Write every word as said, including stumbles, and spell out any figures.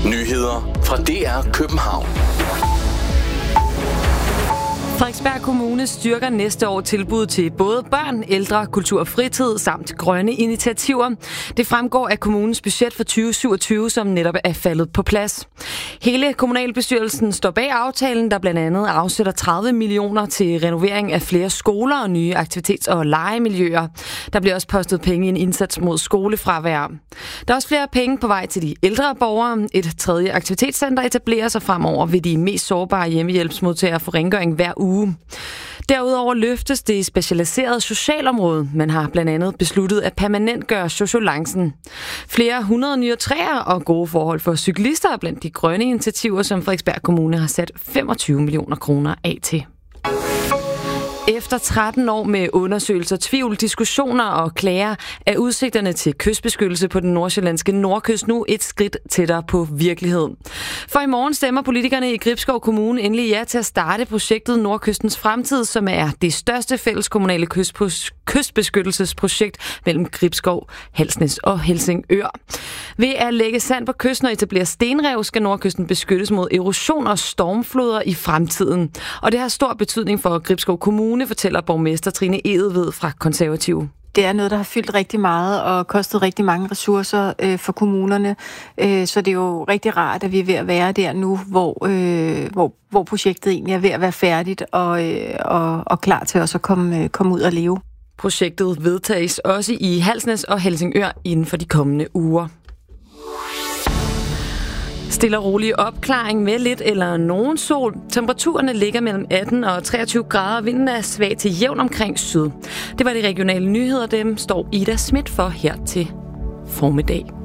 Nyheder fra D R København. Frederiksberg Kommune styrker næste år tilbud til både børn, ældre, kultur og fritid samt grønne initiativer. Det fremgår af kommunens budget for tyve syvogtyve, som netop er faldet på plads. Hele kommunalbestyrelsen står bag aftalen, der blandt andet afsætter tredive millioner til renovering af flere skoler og nye aktivitets- og legemiljøer. Der bliver også postet penge i en indsats mod skolefravær. Der er også flere penge på vej til de ældre borgere. Et tredje aktivitetscenter etableres, og fremover vil de mest sårbare hjemmehjælpsmodtagere få rengøring hver uge. Derudover løftes det specialiserede socialområde. Man har blandt andet besluttet at permanentgøre sociolancen. Flere hundrede nye træer og gode forhold for cyklister er blandt de grønne initiativer, som Frederiksberg Kommune har sat femogtyve millioner kroner af til. Efter tretten år med undersøgelser, tvivl, diskussioner og klager er udsigterne til kystbeskyttelse på den nordsjællandske nordkyst nu et skridt tættere på virkelighed. For i morgen stemmer politikerne i Gribskov Kommune endelig ja til at starte projektet Nordkystens Fremtid, som er det største fælleskommunale kystbeskyttelsesprojekt mellem Gribskov, Halsnæs og Helsingør. Ved at lægge sand på kysten og etablere stenrev, skal Nordkysten beskyttes mod erosion og stormfloder i fremtiden. Og det har stor betydning for Gribskov Kommune, fortæller borgmester Trine Edeved fra Konservative. Det er noget, der har fyldt rigtig meget og kostet rigtig mange ressourcer øh, for kommunerne. Øh, så det er jo rigtig rart, at vi er ved at være der nu, hvor, øh, hvor, hvor projektet egentlig er ved at være færdigt og, øh, og, og klar til os at komme, øh, komme ud og leve. Projektet vedtages også i Halsnæs og Helsingør inden for de kommende uger. Stille og rolig opklaring med lidt eller nogen sol. Temperaturerne ligger mellem atten og treogtyve grader. Vinden er svag til jævn omkring syd. Det var de regionale nyheder. Dem står Ida Schmidt for her til formiddag.